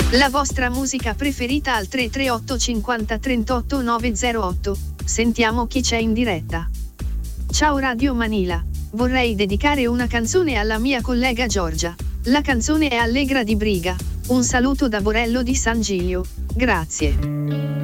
La vostra musica preferita al 338 50 38 908. Sentiamo chi c'è in diretta. Ciao Radio Manila. Vorrei dedicare una canzone alla mia collega Giorgia. La canzone è Allegra di Briga. Un saluto da Borello di San Gilio. Grazie.